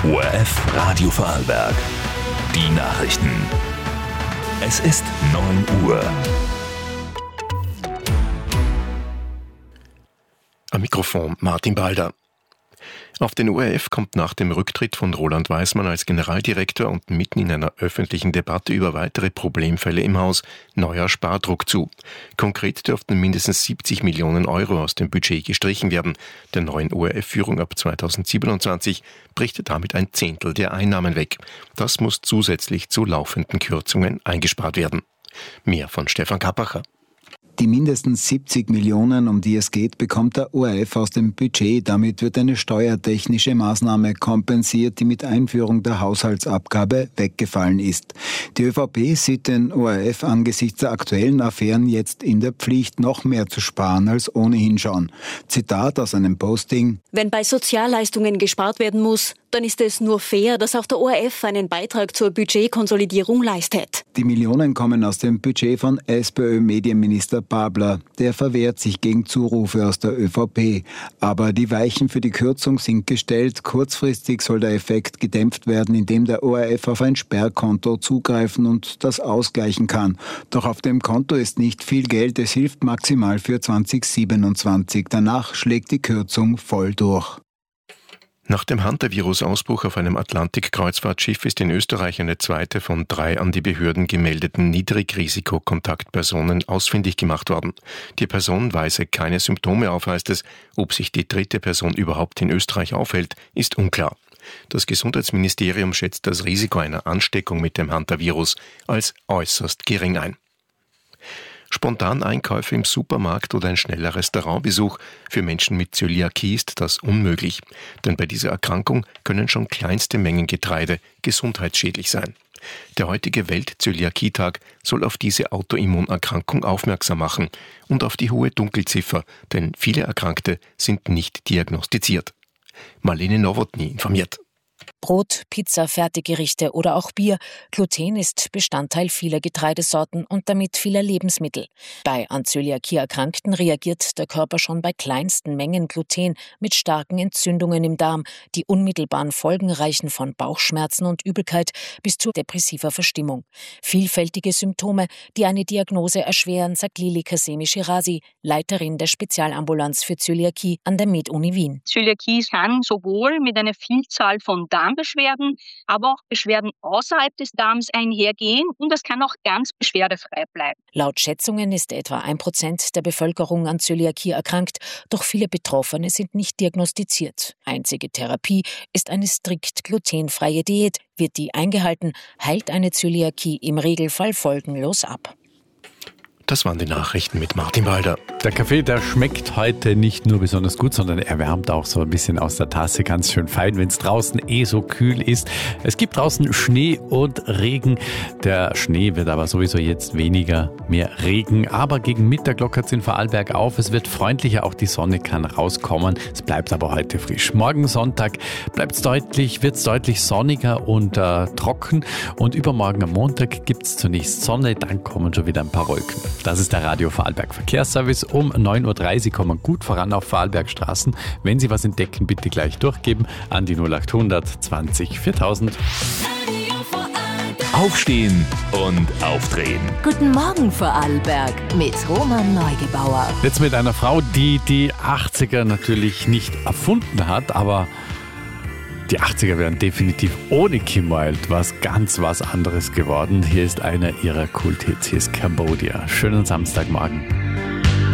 ORF Radio Vorarlberg. Die Nachrichten. Es ist 9 Uhr. Am Mikrofon Martin Balder. Auf den ORF kommt nach dem Rücktritt von Roland Weismann als Generaldirektor und mitten in einer öffentlichen Debatte über weitere Problemfälle im Haus neuer Spardruck zu. Konkret dürften mindestens 70 Millionen Euro aus dem Budget gestrichen werden. Der neuen ORF-Führung ab 2027 bricht damit ein Zehntel der Einnahmen weg. Das muss zusätzlich zu laufenden Kürzungen eingespart werden. Mehr von Stefan Kappacher. Die mindestens 70 Millionen, um die es geht, bekommt der ORF aus dem Budget. Damit wird eine steuertechnische Maßnahme kompensiert, die mit Einführung der Haushaltsabgabe weggefallen ist. Die ÖVP sieht den ORF angesichts der aktuellen Affären jetzt in der Pflicht, noch mehr zu sparen als ohnehin schon. Zitat aus einem Posting: Wenn bei Sozialleistungen gespart werden muss, dann ist es nur fair, dass auch der ORF einen Beitrag zur Budgetkonsolidierung leistet. Die Millionen kommen aus dem Budget von SPÖ-Medienminister Babler. Der verwehrt sich gegen Zurufe aus der ÖVP. Aber die Weichen für die Kürzung sind gestellt. Kurzfristig soll der Effekt gedämpft werden, indem der ORF auf ein Sperrkonto zugreifen und das ausgleichen kann. Doch auf dem Konto ist nicht viel Geld. Es hilft maximal für 2027. Danach schlägt die Kürzung voll durch. Nach dem Hantavirus-Ausbruch auf einem Atlantik-Kreuzfahrtschiff ist in Österreich eine zweite von 3 an die Behörden gemeldeten Niedrigrisiko-Kontaktpersonen ausfindig gemacht worden. Die Person weise keine Symptome auf, heißt es. Ob sich die dritte Person überhaupt in Österreich aufhält, ist unklar. Das Gesundheitsministerium schätzt das Risiko einer Ansteckung mit dem Hantavirus als äußerst gering ein. Spontan Einkäufe im Supermarkt oder ein schneller Restaurantbesuch. Für Menschen mit Zöliakie ist das unmöglich. Denn bei dieser Erkrankung können schon kleinste Mengen Getreide gesundheitsschädlich sein. Der heutige Welt-Zöliakie-Tag soll auf diese Autoimmunerkrankung aufmerksam machen und auf die hohe Dunkelziffer, denn viele Erkrankte sind nicht diagnostiziert. Marlene Nowotny informiert. Brot, Pizza, Fertiggerichte oder auch Bier. Gluten ist Bestandteil vieler Getreidesorten und damit vieler Lebensmittel. Bei an Zöliakie Erkrankten reagiert der Körper schon bei kleinsten Mengen Gluten mit starken Entzündungen im Darm. Die unmittelbaren Folgen reichen von Bauchschmerzen und Übelkeit bis zu depressiver Verstimmung. Vielfältige Symptome, die eine Diagnose erschweren, sagt Lili Kasemi-Shirazi, Leiterin der Spezialambulanz für Zöliakie an der Med-Uni Wien. Zöliakie kann sowohl mit einer Vielzahl von Darmbeschwerden, aber auch Beschwerden außerhalb des Darms einhergehen und es kann auch ganz beschwerdefrei bleiben. Laut Schätzungen ist etwa 1% der Bevölkerung an Zöliakie erkrankt, doch viele Betroffene sind nicht diagnostiziert. Einzige Therapie ist eine strikt glutenfreie Diät. Wird die eingehalten, heilt eine Zöliakie im Regelfall folgenlos ab. Das waren die Nachrichten mit Martin Balder. Der Kaffee, der schmeckt heute nicht nur besonders gut, sondern er wärmt auch so ein bisschen aus der Tasse, ganz schön fein, wenn es draußen so kühl ist. Es gibt draußen Schnee und Regen. Der Schnee wird aber sowieso jetzt weniger, mehr Regen. Aber gegen Mittag lockert es in Vorarlberg auf. Es wird freundlicher, auch die Sonne kann rauskommen. Es bleibt aber heute frisch. Morgen Sonntag wird es deutlich sonniger und trocken. Und übermorgen am Montag gibt es zunächst Sonne, dann kommen schon wieder ein paar Wolken. Das ist der Radio Vorarlberg Verkehrsservice. Um 9.30 Uhr kommen gut voran auf Vorarlbergstraßen. Wenn Sie was entdecken, bitte gleich durchgeben an die 0800 20 4000. Aufstehen und aufdrehen. Guten Morgen Vorarlberg mit Roman Neugebauer. Jetzt mit einer Frau, die 80er natürlich nicht erfunden hat, aber die 80er wären definitiv ohne Kim Wilde was anderes geworden. Hier ist einer ihrer Kult-Hits, hier ist Cambodia. Schönen Samstagmorgen.